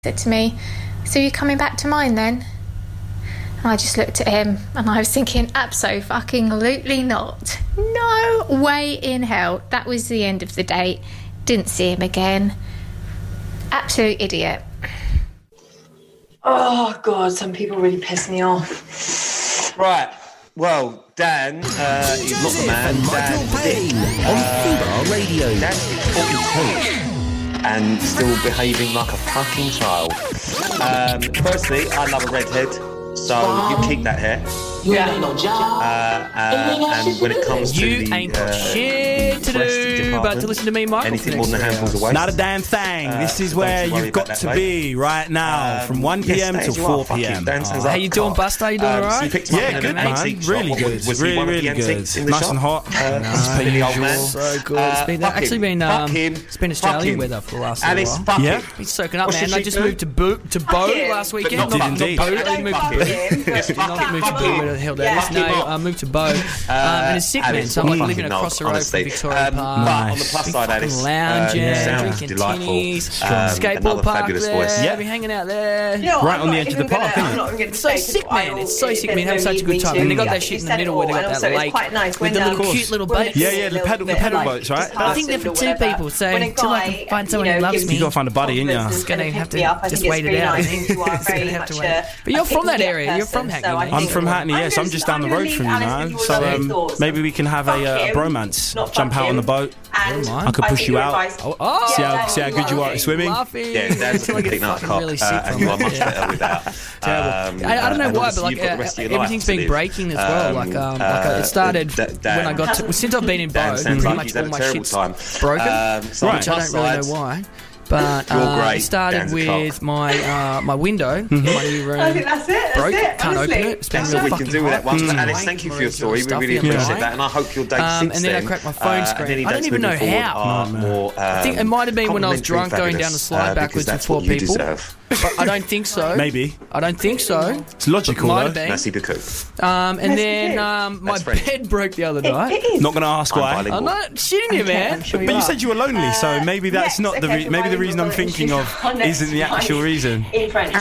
said to me, "So you're coming back to mine then?" And I just looked at him and I was thinking, abso-fucking-lutely not. No way in hell. That was the end of the date. Didn't see him again. Absolute idiot. Oh, God, some people really piss me off. Right. Well, Dan, he's not the man. Dan Payne on Fubar Radio. Dan is 42 and still behaving like a fucking child. Firstly, I love a redhead, so you keep that hair. And when it comes to you ain't got shit to do but to listen to me, Michael. Anything more than a handful's away. Not a damn thing. This is where you've got to be right now, from 1 p.m. till 4 p.m. How you doing, Buster? Are you doing alright? Yeah, good, man. Really good. Really good. Nice and hot. So good. It's actually been Australian weather for the last little while. Yeah. He's soaking up, man. I just moved to Bow last weekend. Not indeed. Bow. I moved to Bow. The hell that is. No, I moved to Bow, and it's sick, man. So I'm like living across the road from Victoria Park. But on the plus side, Alice, lounging, drinking tinnies, skateboard park there. Yeah, be hanging out there. Right on the edge of the park, isn't it? It's so sick, man. It's so sick, man. Having such a good time. And they got that shit in the middle where they got that lake with the little cute little boats. Yeah, the pedal boats, right? But I think they're for two people, so until I can find someone who loves me, you gotta find a buddy, ain't you? It's gonna have to just wait it out. It's gonna have to wait. But you're from that area. You're from Hackney. I'm from Hackney. Yes, I'm just down the road from you, man. So maybe we can have a bromance. Jump out on the boat. I could push you out. See how good you are at swimming. Yeah, Dad's a complete nutcock, and you are much better with that. I don't know why, but like everything's been breaking as well. Like it started when I got to. Since I've been in Bow, pretty much all my shit's broken, which I don't really know why. But it started with my window in my new room. I think that's it. Broke. Can't open it. It's been That's really what we can do with that one. Alice, thank you for your story. We really appreciate that, and I hope your day since and then I cracked my phone screen. I don't even know how. I think it might have been when I was drunk going down the slide backwards with four people. But I don't think so. Maybe. I don't think so. It's logical, might though. have been. Merci beaucoup. And then my bed broke the other night. Not going to ask why. I'm not shitting you, man. But you said you were lonely, so maybe that's not the maybe the reason I'm thinking of isn't the actual reason. In French.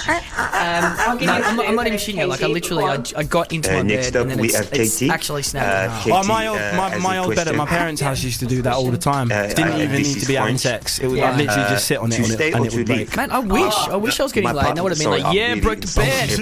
I'm not even shitting you. Like I literally, I got into my bed and then it's actually snapped. Oh, my old bed at my parents' house used to do that all the time. Didn't even need to be having sex. It would literally just sit on it and it would break. Man, I wish I was getting laid. Know what I mean? Like, yeah, broke the bed.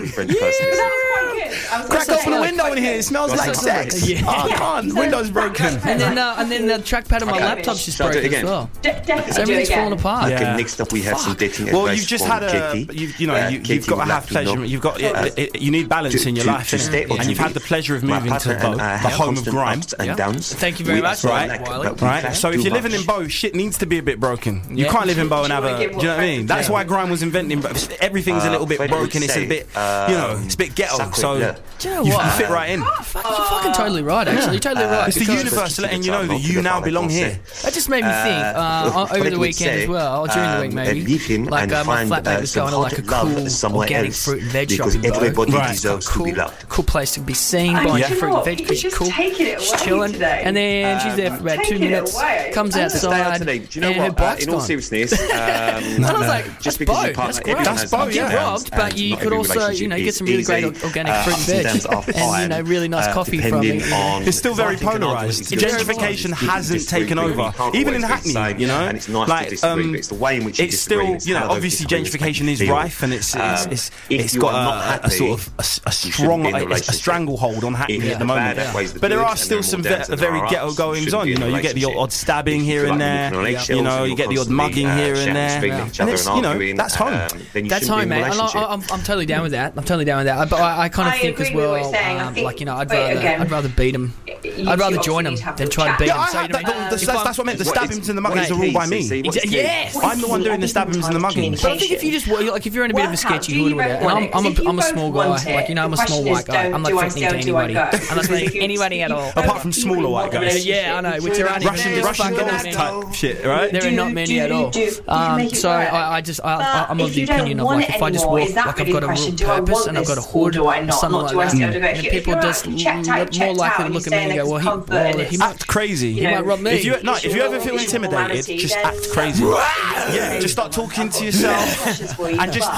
Crack open the window in here. It smells like sex. Yeah. Oh, come on, window's broken. And then the trackpad of my laptop's just broken as well. So everything's falling apart. Okay, next up we have some dating advice. Well, you've just had you've got to have pleasure. You've got you need balance in your life, and you've had the pleasure of moving to Bow, the home of grime. Thank you very much. Right. So if you're living in Bow, shit needs to be a bit broken. You can't live in Bow and have a. Do you know what I mean? That's why grime was invented. Everything's a little bit broken. It's a bit, it's a bit ghetto. So do you know what? You fit right in. You're fucking totally right. Actually, you're totally right. It's the universe letting you know that you now belong here. That just made me think over the weekend as well, or during the week maybe. Like my flatmate was going to like a cool organic fruit and veg shop in Bow. Cool place to be seen, buying fruit and veg because she's cool. She's chilling, and then she's there for about 2 minutes. Comes outside, and her bike's gone. In all seriousness, and I was like, just because your partner, that's great. Get robbed, but you could also, get some really great organic fruit and veg, and really nice coffee from it. It's still very polarised. Gentrification hasn't taken over, even in Hackney. Like it's the way in which it's still, obviously gentrification is rife, and it's got a sort of a stranglehold on Hackney at the moment. But there are still some very ghetto goings on. You get the odd stabbing here and there. You get the odd mugging here and there, and it's that's home. That's home, man. I'm totally down with that. But I kind of think as well, I'd rather beat him. I'd rather join him than try to beat him. That's what I meant. The stabbings and the muggings are all by me. Yes, I'm the one doing the stabbings and the muggings. But I think if you just if you're in a bit of a sketchy hood or whatever, I'm a small guy. I'm a small white guy. I'm not threatening to anybody. I'm not threatening anybody at all. Apart from smaller white guys. Yeah, I know. Which there aren't Russian dolls type shit, right? There are not many at all. So I'm of the opinion of if I just walk, I've got a real purpose and I've got a hood, a something like that. And people just more likely to look at me and go, well, he might act crazy. He might rob me. If you ever feel intimidated, just act crazy. Yeah, just start talking to yourself and just